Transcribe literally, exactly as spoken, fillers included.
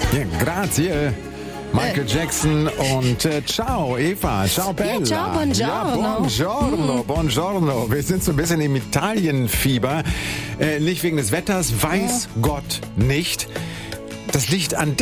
Ja, grazie. Michael Jackson und äh, ciao Eva, ciao Bella. Ja, ciao, buongiorno. Ja, buongiorno, buongiorno. Wir sind so ein bisschen im Italienfieber. Äh, nicht wegen des Wetters, weiß Gott nicht. Das liegt an